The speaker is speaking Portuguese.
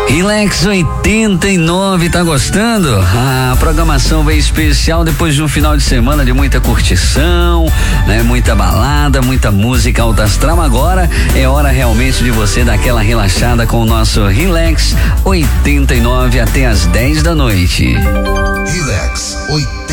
Relax 89, tá gostando? A programação veio especial depois de um final de semana de muita curtição, né? Muita balada, muita música alta astral. Agora é hora realmente de você dar aquela relaxada com o nosso Relax 89 até as 10 da noite. Relax 89.